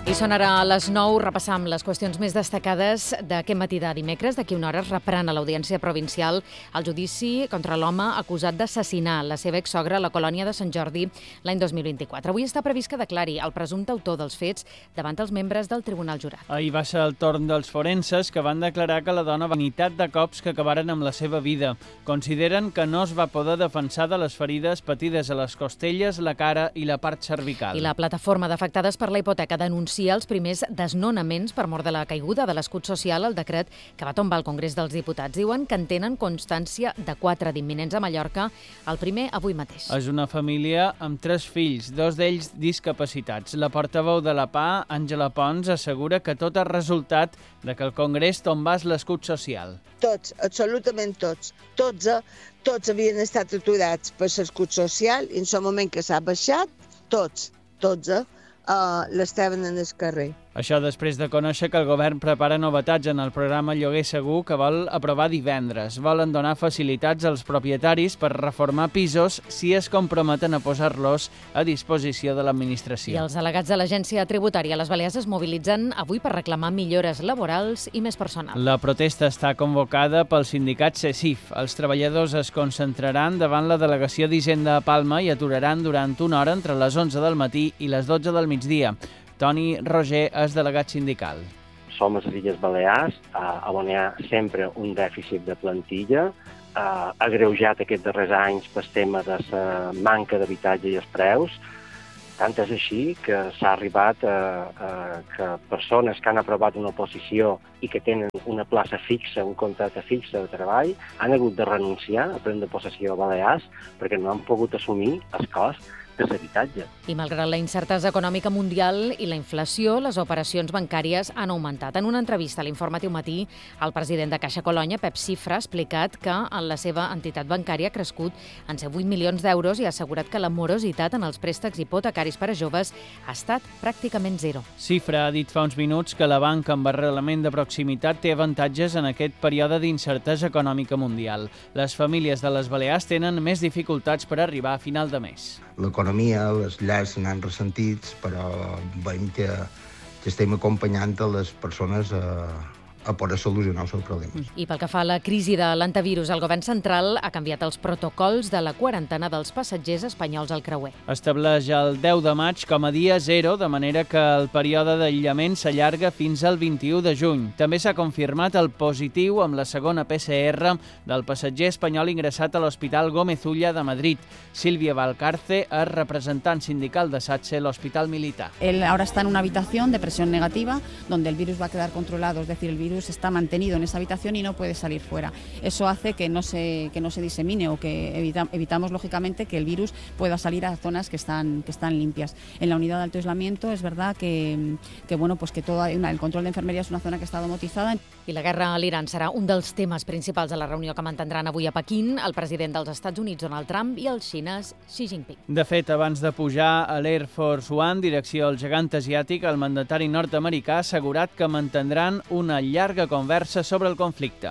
I són ara a les 9, repassam les qüestions més destacades d'aquest matí de dimecres. D'aquí una hora es reprèn a l'Audiència Provincial el judici contra l'home acusat d'assassinar la seva exsogra a la colònia de Sant Jordi l'any 2024. Avui està previst que declari el presumpte autor dels fets davant els membres del Tribunal Jurat. Ahir va ser el torn dels forenses que van declarar que la dona va unitat de cops que acabaren amb la seva vida. Consideren que no es va poder defensar de les ferides patides a les costelles, la cara i la part cervical. I la plataforma d'afectades per la hipoteca denuncia els primers desnonaments per mort de la caiguda de l'escut social al decret que va tombar al Congrés dels Diputats. Diuen que en tenen constància de 4 d'imminents a Mallorca, el primer avui mateix. És una família amb 3 fills, 2 d'ells discapacitats. La portaveu de la PA, Àngela Pons, assegura que tot ha resultat de que el Congrés tombàs l'escut social. Tots, absolutament tots. Tots havien estat aturats per l'escut social i en el moment que s'ha baixat, tots l'estaven en el carrer. Això després de conèixer que el govern prepara novetats en el programa Lloguer Segur que vol aprovar divendres. Volen donar facilitats als propietaris per reformar pisos si es comprometen a posar-los a disposició de l'administració. I els delegats de l'Agència Tributària a les Balears es mobilitzen avui per reclamar millores laborals i més personal. La protesta està convocada pel sindicat CESIF. Els treballadors es concentraran davant la delegació d'Hisenda a Palma i aturaran durant una hora entre les 11 del matí i les 12 del migdia. Toni Roger és delegat sindical. Som a les Illes Balears, on hi ha sempre un dèficit de plantilla, agreujat aquests darrers anys pel tema de la manca d'habitatge i els preus. Tant és així que s'ha arribat que persones que han aprovat una oposició i que tenen una plaça fixa, un contracte fixe de treball, han hagut de renunciar a prendre possessió a Balears perquè no han pogut assumir el cost de l'habitatge. I malgrat la incertesa econòmica mundial i la inflació, les operacions bancàries han augmentat. En una entrevista a l'Informatiu Matí, el president de Caixa Colònia, Pep Cifra, ha explicat que la seva entitat bancària ha crescut en 8 milions d'euros i ha assegurat que la morositat en els préstecs hipotecaris per a joves ha estat pràcticament zero. Cifra ha dit fa uns minuts que la banca amb arrelament de proximitat té avantatges en aquest període d'incertesa econòmica mundial. Les famílies de les Balears tenen més dificultats per arribar a final de mes. L'economia, les llars s'han ressentits, però veiem que estem acompanyant a les persones a poder solucionar els seus problemes. I pel que fa a la crisi de l'antivirus, el govern central ha canviat els protocols de la quarantena dels passatgers espanyols al creuer. Estableix el 10 de maig com a dia 0, de manera que el període d'aïllament s'allarga fins al 21 de juny. També s'ha confirmat el positiu amb la segona PCR del passatger espanyol ingressat a l'Hospital Gómez Ulla de Madrid. Sílvia Valcarce és representant sindical de SATSE, l'Hospital Militar. Él ahora está en una habitación de presión negativa, donde el virus va a quedar controlado, es decir, el virus está mantenido en esa habitación y no puede salir fuera. Eso hace que no se disemine o que evitamos lógicamente que el virus pueda salir a zonas que están limpias. En la unidad de alto aislamiento es verdad que todo el control de enfermería es una zona que está domotizada. I la guerra a l'Iran serà un dels temes principals de la reunió que mantindran avui a Pequín el president dels Estats Units, Donald Trump, i el xinès Xi Jinping. De fet, abans de pujar a l'Air Force One, direcció al gegant asiàtic, el mandatari nord-americà ha assegurat que mantindran una llarga conversa sobre el conflicte.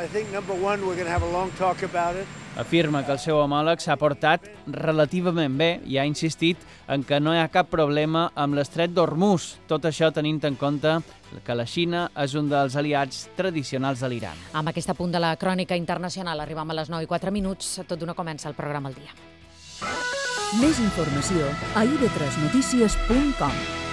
Afirma que el seu homòleg s'ha portat relativament bé i ha insistit en que no hi ha cap problema amb l'estret d'Hormuz, tot això tenint en compte que la Xina és un dels aliats tradicionals de l'Iran. Amb aquest apunt de la crònica internacional arribem a les 9:04. Tot d'una comença el programa al dia. Més informació a ib3notícies.com.